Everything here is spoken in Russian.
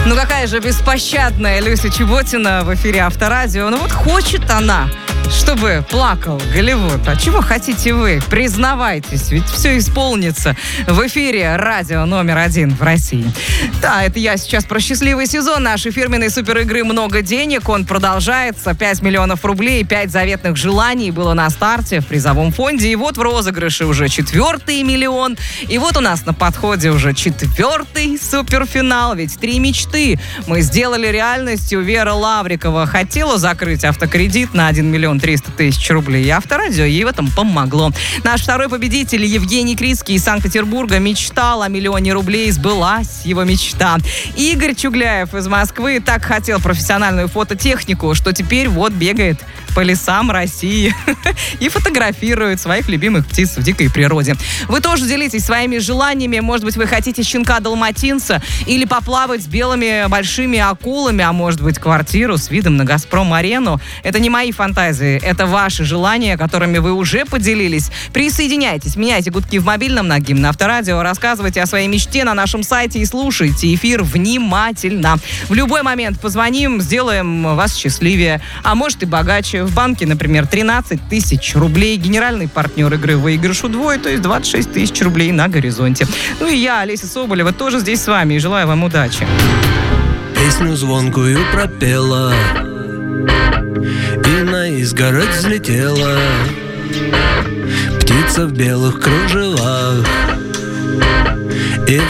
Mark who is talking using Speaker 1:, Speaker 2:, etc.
Speaker 1: Ну какая же беспощадная Люся Чеботина в эфире Авторадио. Ну вот хочет она, чтобы плакал Голливуд. А чего хотите вы? Признавайтесь, ведь все исполнится в эфире радио номер 1 в России. Да, это я сейчас про счастливый сезон нашей фирменной суперигры «Много денег». Он продолжается. 5 миллионов рублей, 5 заветных желаний было на старте в призовом фонде. И вот в розыгрыше уже 4-й миллион. И вот у нас на подходе уже 4-й суперфинал. Ведь 3 мечты мы сделали реальностью. Вера Лаврикова хотела закрыть автокредит на 1 миллион 300 тысяч рублей. И Авторадио ей в этом помогло. Наш второй победитель Евгений Крицкий из Санкт-Петербурга мечтал о миллионе рублей. Сбылась его мечта. Игорь Чугляев из Москвы так хотел профессиональную фототехнику, что теперь вот бегает по лесам России и фотографирует своих любимых птиц в дикой природе. Вы тоже делитесь своими желаниями. Может быть, вы хотите щенка-далматинца или поплавать с белыми большими акулами, а может быть, квартиру с видом на «Газпром-арену». Это не мои фантазии, это ваши желания, которыми вы уже поделились. Присоединяйтесь, меняйте гудки в мобильном на гимн Авторадио, рассказывайте о своей мечте на нашем сайте и слушайте эфир внимательно. В любой момент позвоним, сделаем вас счастливее, а может и богаче. В банке, например, 13 тысяч рублей. Генеральный партнер игры выигрыш удвоит, то есть 26 тысяч рублей на горизонте. Ну и я, Олеся Соболева, тоже здесь с вами и желаю вам удачи.
Speaker 2: Песню звонкую пропела и на изгородь взлетела птица в белых кружевах.